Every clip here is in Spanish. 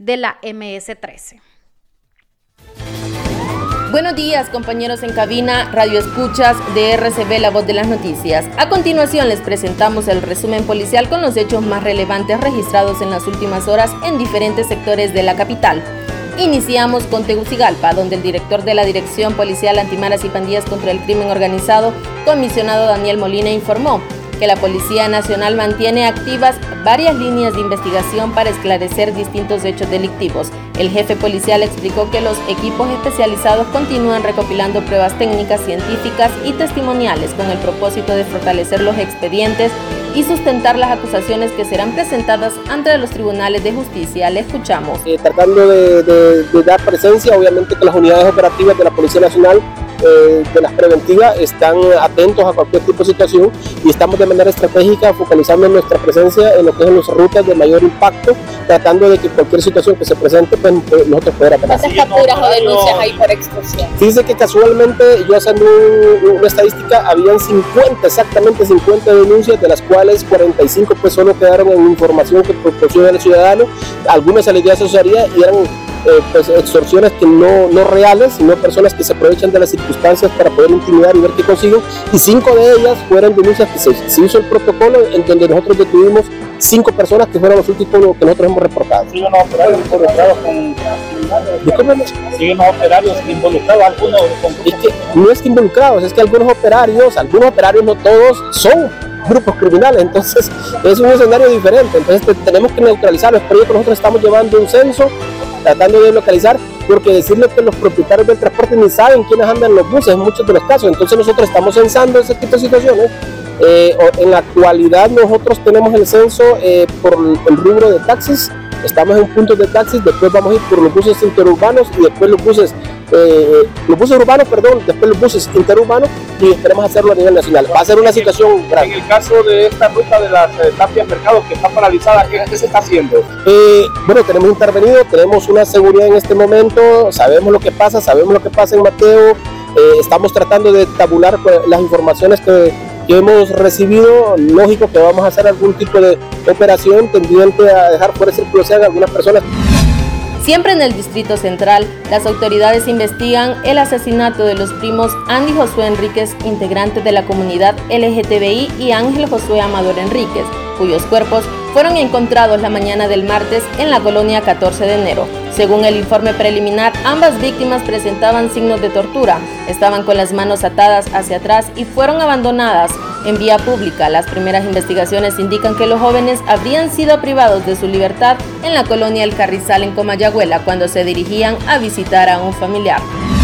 de la MS-13. Buenos días, compañeros en cabina, radio escuchas de RCB, la voz de las noticias. A continuación les presentamos el resumen policial con los hechos más relevantes registrados en las últimas horas en diferentes sectores de la capital. Iniciamos con Tegucigalpa, donde el director de la Dirección Policial Antimaras y Pandillas contra el Crimen Organizado, comisionado Daniel Molina, informó que la Policía Nacional mantiene activas varias líneas de investigación para esclarecer distintos hechos delictivos. El jefe policial explicó que los equipos especializados continúan recopilando pruebas técnicas, científicas y testimoniales con el propósito de fortalecer los expedientes y sustentar las acusaciones que serán presentadas ante los tribunales de justicia. Le escuchamos. Tratando de dar presencia, obviamente que las unidades operativas de la Policía Nacional de las preventivas están atentos a cualquier tipo de situación y estamos de manera estratégica focalizando nuestra presencia en lo que es en las rutas de mayor impacto, tratando de que cualquier situación que se presente, pues nosotros poder atacar. ¿Cuántas capturas o denuncias hay por extorsión? Fíjense que casualmente, yo haciendo una estadística, habían 50 denuncias, de las cuales 45 pues solo quedaron en información que proporciona el ciudadano, algunas a la idea de asesoría y eran pues extorsiones que no reales, sino personas que se aprovechan de las circunstancias para poder intimidar y ver qué consiguen, y 5 de ellas fueron denuncias que se hizo el protocolo en donde nosotros detuvimos 5 personas que fueron los últimos que nosotros hemos reportado. ¿Siguen los operarios involucrados con criminales? ¿Siguen los operarios involucrados? ¿Algunos con... Es que no es que involucrados, es que algunos operarios, no todos son grupos criminales, entonces es un escenario diferente, entonces tenemos que neutralizarlos. Por ello que nosotros estamos llevando un censo tratando de localizar, porque decirle que los propietarios del transporte ni saben quiénes andan en los buses en muchos de los casos, entonces nosotros estamos censando ese tipo de situaciones. En la actualidad nosotros tenemos el censo por el rubro de taxis, estamos en puntos de taxis, después vamos a ir por los buses interurbanos y después los buses urbanos, después los buses interurbanos, y esperemos hacerlo a nivel nacional. Va a ser una situación grave. En el caso de esta ruta de las Tapias Mercado que está paralizada, ¿qué se está haciendo? Bueno, tenemos intervenido, tenemos una seguridad en este momento, sabemos lo que pasa en Mateo, estamos tratando de tabular las informaciones que hemos recibido. Lógico que vamos a hacer algún tipo de operación tendiente a dejar fuera de circulación a algunas personas. Siempre en el Distrito Central, las autoridades investigan el asesinato de los primos Andy Josué Enríquez, integrantes de la comunidad LGTBI, y Ángel Josué Amador Enríquez, cuyos cuerpos fueron encontrados la mañana del martes en la colonia 14 de enero. Según el informe preliminar, ambas víctimas presentaban signos de tortura, estaban con las manos atadas hacia atrás y fueron abandonadas en vía pública. Las primeras investigaciones indican que los jóvenes habrían sido privados de su libertad en la colonia El Carrizal en Comayagüela cuando se dirigían a visitar a un familiar.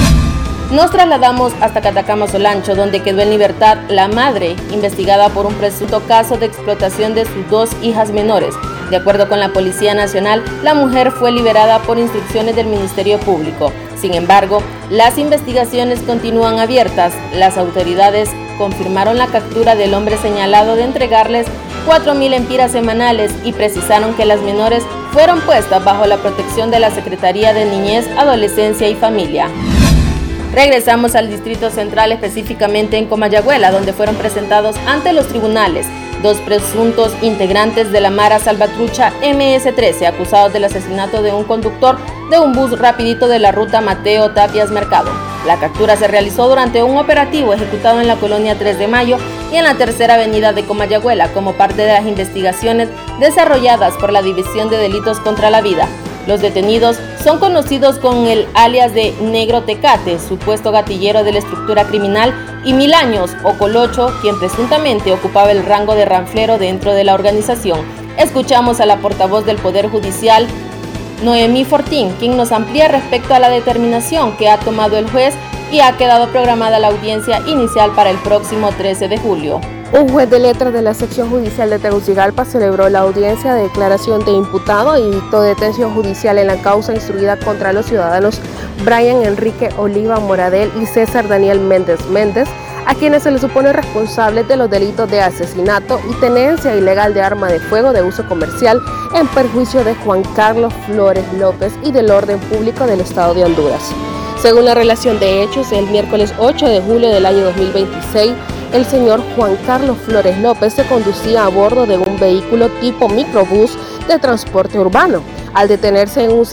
Nos trasladamos hasta Catacama Olancho, donde quedó en libertad la madre, investigada por un presunto caso de explotación de sus 2 hijas menores. De acuerdo con la Policía Nacional, la mujer fue liberada por instrucciones del Ministerio Público. Sin embargo, las investigaciones continúan abiertas. Las autoridades confirmaron la captura del hombre señalado de entregarles 4.000 empiras semanales y precisaron que las menores fueron puestas bajo la protección de la Secretaría de Niñez, Adolescencia y Familia. Regresamos al Distrito Central, específicamente en Comayagüela, donde fueron presentados ante los tribunales 2 presuntos integrantes de la Mara Salvatrucha MS-13, acusados del asesinato de un conductor de un bus rapidito de la ruta Mateo Tapias Mercado. La captura se realizó durante un operativo ejecutado en la colonia 3 de Mayo y en la tercera avenida de Comayagüela, como parte de las investigaciones desarrolladas por la División de Delitos contra la Vida. Los detenidos son conocidos con el alias de Negro Tecate, supuesto gatillero de la estructura criminal, y Milaños o Colocho, quien presuntamente ocupaba el rango de ranflero dentro de la organización. Escuchamos a la portavoz del Poder Judicial, Noemí Fortín, quien nos amplía respecto a la determinación que ha tomado el juez y ha quedado programada la audiencia inicial para el próximo 13 de julio. Un juez de letras de la sección judicial de Tegucigalpa celebró la audiencia de declaración de imputado y dictó detención judicial en la causa instruida contra los ciudadanos Brian Enrique Oliva Moradel y César Daniel Méndez, a quienes se les supone responsables de los delitos de asesinato y tenencia ilegal de arma de fuego de uso comercial en perjuicio de Juan Carlos Flores López y del orden público del Estado de Honduras. Según la relación de hechos, el miércoles 8 de julio del año 2026, el señor Juan Carlos Flores López se conducía a bordo de un vehículo tipo microbús de transporte urbano. Al detenerse en un